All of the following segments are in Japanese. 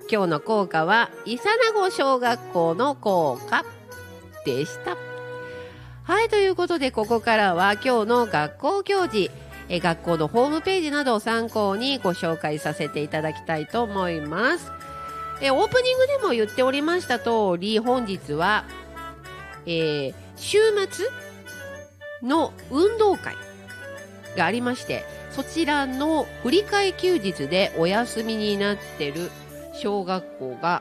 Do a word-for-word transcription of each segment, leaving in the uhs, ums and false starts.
今日の校歌は伊佐名湖小学校の校歌でした。はい、ということでここからは今日の学校行事、え学校のホームページなどを参考にご紹介させていただきたいと思います。えオープニングでも言っておりました通り、本日は、えー、週末の運動会がありまして、そちらの振り替え休日でお休みになってる小学校が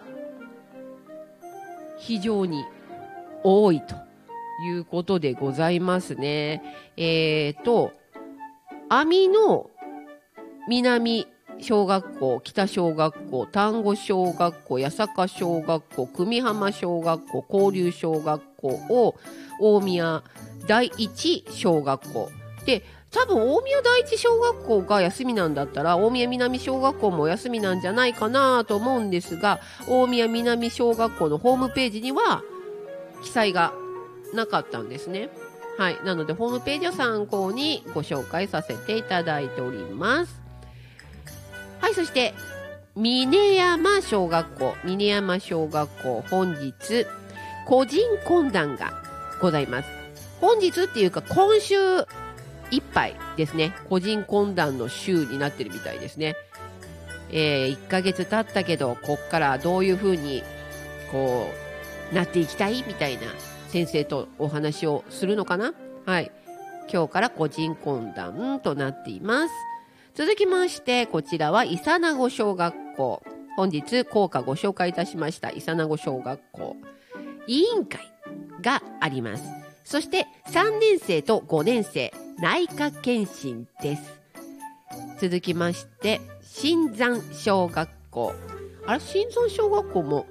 非常に多いということでございますね。えーと、網野南小学校、北小学校、丹後小学校、八坂小学校、久美浜小学校、交流小学校を大宮第一小学校で、多分大宮第一小学校が休みなんだったら大宮南小学校もお休みなんじゃないかなと思うんですが、大宮南小学校のホームページには記載がなかったんですね。はい、なのでホームページを参考にご紹介させていただいております。はい、そして峰山小学校、峰山小学校、本日個人懇談がございます。本日っていうか今週いっぱいですね、個人懇談の週になってるみたいですね。えー、いっかげつ経ったけど、こっからどういう風にこうなっていきたいみたいな先生とお話をするのかな。はい、今日から個人懇談となっています。続きまして、こちらは伊佐名湖小学校、本日校歌ご紹介いたしました伊佐名湖小学校委員会があります。そしてさんねん生とごねん生内科検診です。続きまして新山小学校、あれ新山小学校も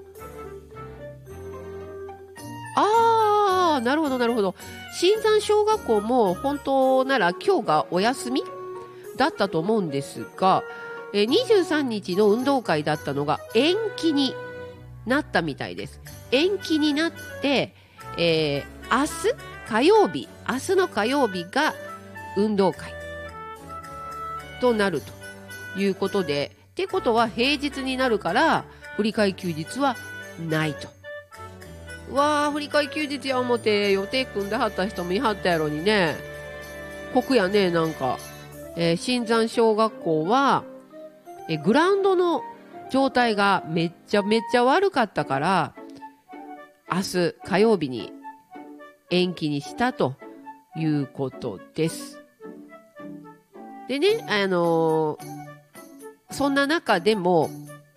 あーなるほどなるほど、新山小学校も本当なら今日がお休みだったと思うんですが、えにじゅうさんにちの運動会だったのが延期になったみたいです。延期になって、えー、明日火曜日、明日の火曜日が運動会となるということで、ってことは平日になるから振り替え休日はないと。わー、振り替え休日や思って予定組んではった人もいはったやろにね。酷やね。なんか、えー、新山小学校は、えー、グラウンドの状態がめっちゃめっちゃ悪かったから明日火曜日に延期にしたということです。でね、あのー、そんな中でも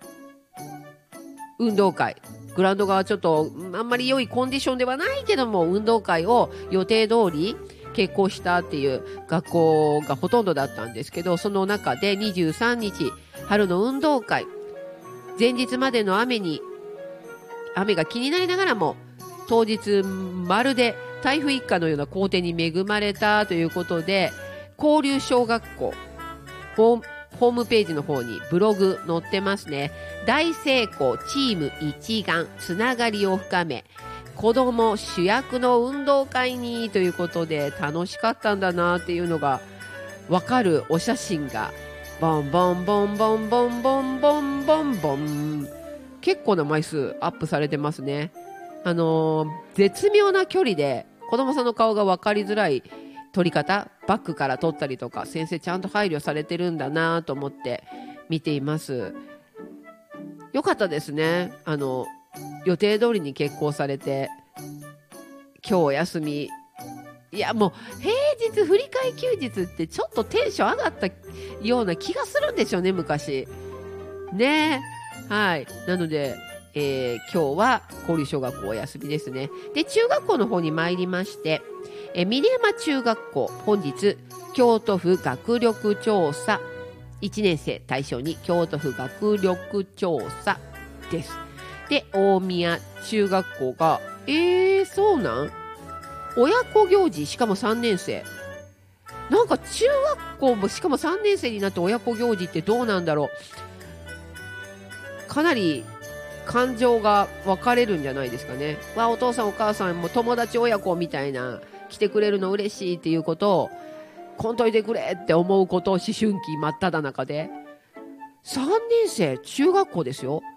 運動会、グラウンドがちょっとあんまり良いコンディションではないけども運動会を予定通り決行したっていう学校がほとんどだったんですけど、その中でにじゅうさんにち春の運動会、前日までの雨に雨が気になりながらも当日まるで台風一過のような好天に恵まれたということで、交流小学校ホーホームページの方にブログ載ってますね。大成功、チーム一丸、つながりを深め、子ども主役の運動会にということで楽しかったんだなっていうのがわかるお写真がボンボンボンボンボンボンボンボンボン結構な枚数アップされてますね。あのー、絶妙な距離で子どもさんの顔が分かりづらい撮り方、バックから撮ったりとか先生ちゃんと配慮されてるんだなと思って見ています。よかったですね。あの予定通りに決行されて今日お休み。いやもう平日振り替え休日ってちょっとテンション上がったような気がするんでしょうね、昔ね。はい、なので、えー、今日は交流小学校お休みですね。で中学校の方に参りまして、え峰山中学校、本日京都府学力調査いちねん生対象に京都府学力調査です。で大宮中学校がえー、そうなん親子行事、しかもさんねん生、なんか中学校もしかもさんねん生になって親子行事ってどうなんだろう。かなり感情が分かれるんじゃないですかね。わ、お父さんお母さんも友達親子みたいな来てくれるの嬉しいっていうことをこんといてくれって思うことを思春期真っ只中でさんねん生中学校ですよ。